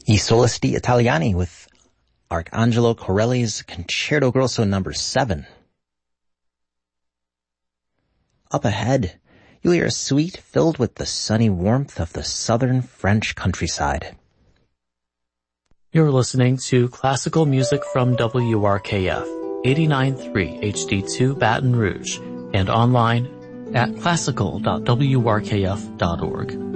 I Solsti Italiani with Arcangelo Corelli's Concerto Grosso No. 7. Up ahead, you'll hear a suite filled with the sunny warmth of the southern French countryside. You're listening to classical music from WRKF, 89.3 HD2 Baton Rouge, and online at classical.wrkf.org.